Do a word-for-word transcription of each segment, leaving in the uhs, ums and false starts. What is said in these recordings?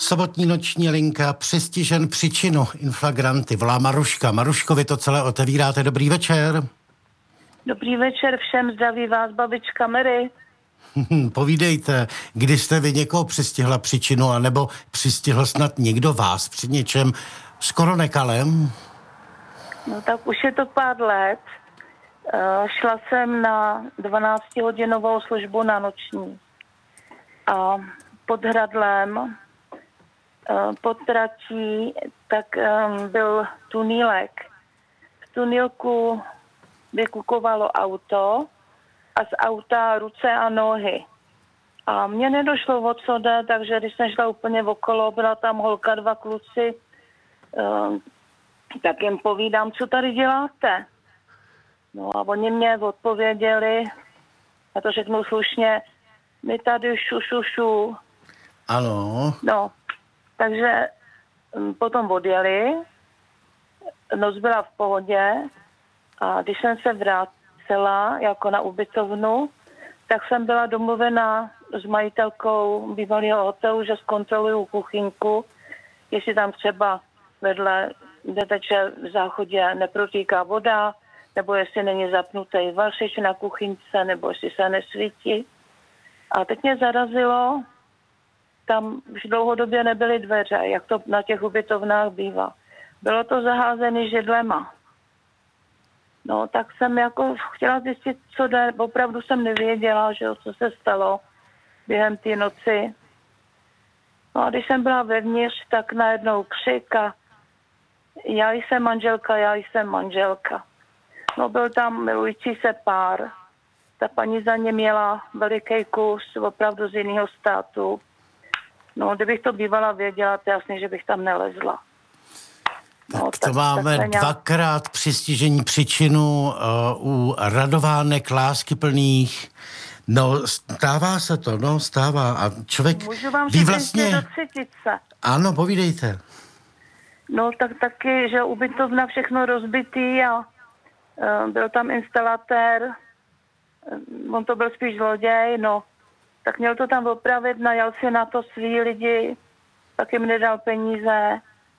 Sobotní noční linka, přistižen příčinu inflagranty, volá Maruška. Maruško, vy to celé otevíráte. Dobrý večer. Dobrý večer všem, zdraví vás babička Mary. Povídejte, kdy jste vy někoho přistihla příčinu, anebo přistihl snad někdo vás při něčem skoro nekalém? No tak už je to pár let. Uh, šla jsem na dvanáctihodinovou službu na noční. A pod Hradlem, uh, pod tratí, tak um, byl tunílek. V tunílku vykukovalo auto a z auta ruce a nohy. A mně nedošlo, o co jde, takže když jsem šla úplně okolo, byla tam holka, dva kluci, um, tak jim povídám, co tady děláte. No a oni mě odpověděli, a to řeknu slušně, my tady šu, šu, šu. Ano. No, takže um, potom odjeli, noc byla v pohodě a když jsem se vrátila jako na ubytovnu, tak jsem byla domluvena s majitelkou bývalého hotelu, že zkontroluju kuchyňku, jestli tam třeba vedle, kde teče v záchodě, neprotíká voda, nebo jestli není zapnutý vařič na kuchyňce, nebo jestli se nesvítí. A teď mě zarazilo, tam už dlouhodobě nebyly dveře, jak to na těch ubytovnách bývá. Bylo to zaházené židlema. No, tak jsem jako chtěla zjistit, co jde. Opravdu jsem nevěděla, že co se stalo během té noci. No a když jsem byla vevnitř, tak najednou křik a já jsem manželka, já jsem manželka. No, byl tam milující se pár. Ta paní za ně měla veliký kus, opravdu z jiného státu. No, kdybych to bývala věděla, to jasně, že bych tam nelezla. No, tak to tak, máme tak dvakrát přistižení příčinu uh, u radovánek, láskyplných. No, stává se to, no, stává. A člověk můžu vám ví vlastně... do třetice. Ano, povídejte. No, tak taky, že ubytovna všechno rozbitý a uh, byl tam instalatér, uh, on to byl spíš zloděj, no, tak měl to tam opravit, najal si na to svý lidi, tak jim nedal peníze.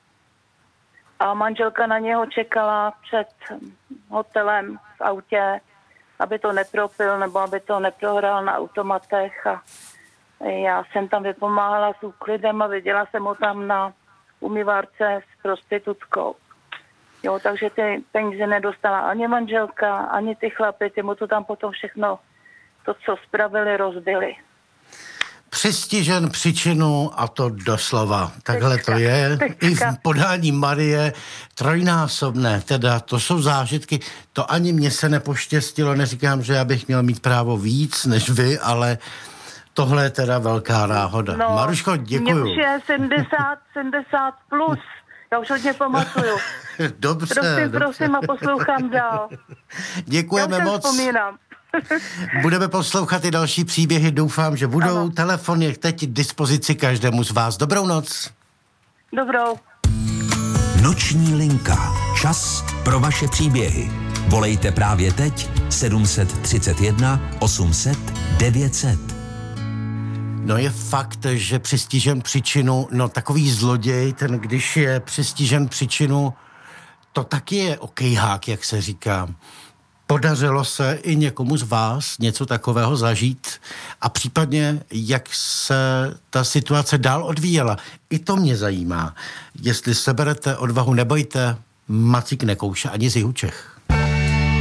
A manželka na něho čekala před hotelem v autě, aby to nepropil nebo aby to neprohrál na automatech. A já jsem tam vypomáhala s úklidem a viděla jsem ho tam na umývárce s prostitutkou. Jo, takže ty peníze nedostala ani manželka, ani ty chlapy, ty mu to tam potom všechno, to, co spravili, rozbili. Přistižen příčinu a to doslova. Takhle teďka, to je. Teďka. I v podání Marie trojnásobné. Teda to jsou zážitky. To ani mně se nepoštěstilo. Neříkám, že já bych měl mít právo víc než vy, ale tohle je teda velká náhoda. No, Maruško, děkuju. Mně už je sedmdesát, sedmdesát plus. Já už hodně pamatuju. Dobře. Prosím, dobře. prosím a poslouchám dál. Děkujeme Já už moc. vzpomínám. Budeme poslouchat i další příběhy. Doufám, že budou. Ano. Telefon je teď k dispozici každému z vás. Dobrou noc. Dobrou. Noční linka. Čas pro vaše příběhy. Volejte právě teď sedm set třicet jedna osm set devět set. No je fakt, že přistižen příčinu, no takový zloděj, ten když je přistižen příčinu, to taky je okejhák, jak se říká. Podařilo se i někomu z vás něco takového zažít a případně, jak se ta situace dál odvíjela. I to mě zajímá. Jestli seberete odvahu, nebojte, Macík nekouše ani z jihu Čech.